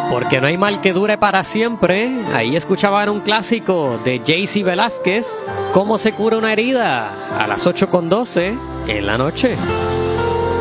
Porque no hay mal que dure para siempre. Ahí escuchaban un clásico de JC Velázquez, ¿Cómo se cura una herida? A las 8:12 en la noche.